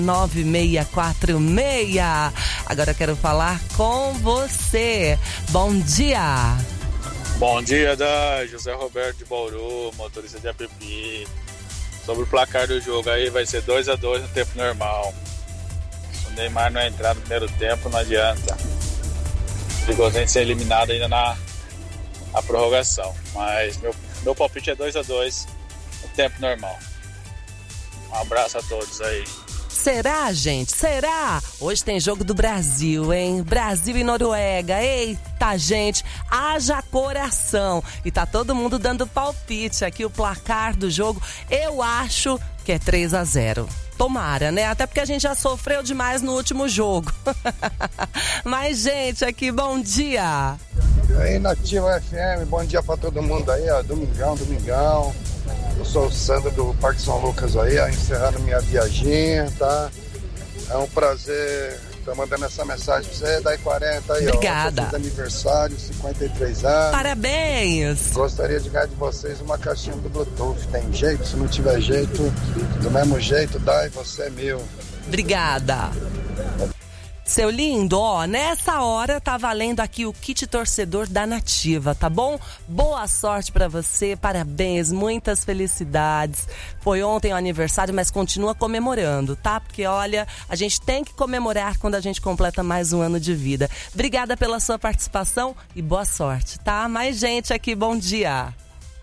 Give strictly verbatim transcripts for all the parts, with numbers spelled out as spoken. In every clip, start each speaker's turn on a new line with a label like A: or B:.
A: nove seis quatro seis. Agora eu quero falar com você. Bom dia.
B: Bom dia, da José Roberto de Bauru, motorista de app. Sobre o placar do jogo aí, vai ser dois a dois no tempo normal. Se o Neymar não entrar no primeiro tempo, não adianta. Perigoso a gente ser eliminado ainda na, na prorrogação. Mas meu, meu palpite é dois a dois no tempo normal. Um abraço a todos aí.
A: Será, gente? Será? Hoje tem jogo do Brasil, hein? Brasil e Noruega. Eita, gente, haja coração. E tá todo mundo dando palpite aqui, o placar do jogo. Eu acho que é três a zero. Tomara, né? Até porque a gente já sofreu demais no último jogo. Mas, gente, aqui, bom dia.
C: E aí, Nativa F M, bom dia pra todo mundo aí, ó. Domingão, domingão. Eu sou o Sandro do Parque São Lucas aí, ó, encerrando minha viaginha, tá? É um prazer estar mandando essa mensagem pra você, da I quarenta aí,
A: Obrigada.
C: ó. Obrigada. Aniversário, cinquenta e três anos.
A: Parabéns!
C: Gostaria de ganhar de vocês uma caixinha do Bluetooth. Tem jeito? Se não tiver jeito, do mesmo jeito, dá e você é meu.
A: Obrigada. Seu lindo, ó, nessa hora tá valendo aqui o kit torcedor da Nativa, tá bom? Boa sorte pra você, parabéns, muitas felicidades. Foi ontem o aniversário, mas continua comemorando, tá? Porque, olha, a gente tem que comemorar quando a gente completa mais um ano de vida. Obrigada pela sua participação e boa sorte, tá? Mais gente aqui, bom dia.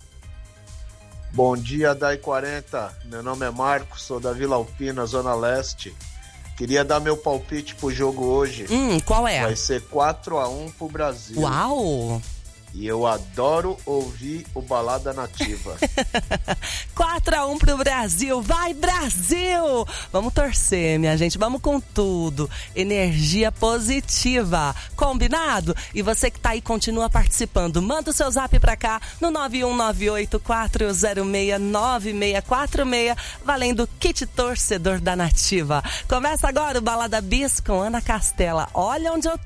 D: Bom dia, da I quarenta. Meu nome é Marcos, sou da Vila Alpina, Zona Leste. Queria dar meu palpite pro jogo hoje.
A: Hum, qual é?
D: Vai ser quatro a um pro Brasil.
A: Uau!
D: E eu adoro ouvir o Balada Nativa.
A: quatro a um pro Brasil. Vai, Brasil! Vamos torcer, minha gente. Vamos com tudo. Energia positiva. Combinado? E você que tá aí, continua participando. Manda o seu zap pra cá no nove um nove oito quatro zero seis nove seis quatro seis, valendo kit torcedor da Nativa. Começa agora o Balada Bis com Ana Castela. Olha onde eu tô.